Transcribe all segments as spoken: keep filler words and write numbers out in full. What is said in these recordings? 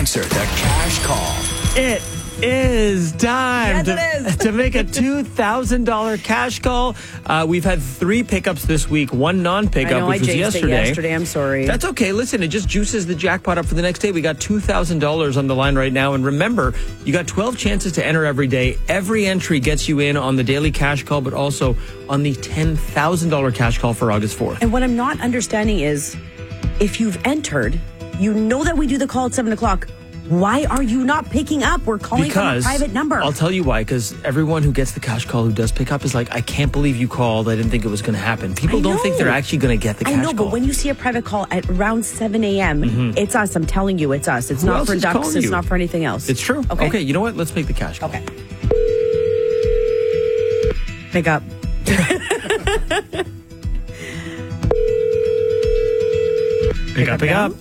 answer the cash call. It is time Yes, to, it is. to make a two thousand dollars cash call. Uh, we've had three pickups this week, one non-pickup, I know, which I was jinxed yesterday. it yesterday. I'm sorry. That's okay. Listen, it just juices the jackpot up for the next day. We got two thousand dollars on the line right now. And remember, you got twelve chances to enter every day. Every entry gets you in on the daily cash call, but also on the ten thousand dollars cash call for August fourth. And what I'm not understanding is, if you've entered, you know that we do the call at seven o'clock. Why are you not picking up? We're calling Because from a private number. I'll tell you why. Because everyone who gets the cash call who does pick up is like, I can't believe you called. I didn't think it was going to happen. People I don't think know. they're actually going to get the cash I know, call. but when you see a private call at around seven a.m., it's us. I'm telling you, it's us. It's Who not else for is ducks. calling It's you? not for anything else. It's true. Okay. Okay, you know what? Let's make the cash call. Okay. Pick up. Pick up, pick up.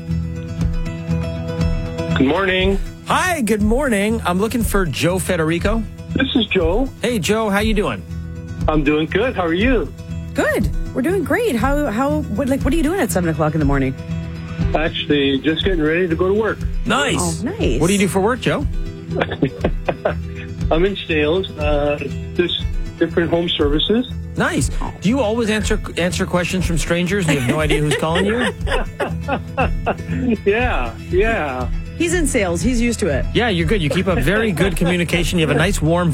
Good morning. Hi, good morning. I'm looking for Joe Federico. This is Joe. Hey, Joe, how you doing? I'm doing good. How are you? Good. We're doing great. How, how, what, like, what are you doing at seven o'clock in the morning? Actually, just getting ready to go to work. Nice. Oh, nice. What do you do for work, Joe? I'm in sales, uh, just different home services. Nice. Do you always answer answer questions from strangers and you have no idea who's calling you? Yeah, yeah. He's in sales. He's used to it. Yeah, you're good. You keep up very good communication. You have a nice, warm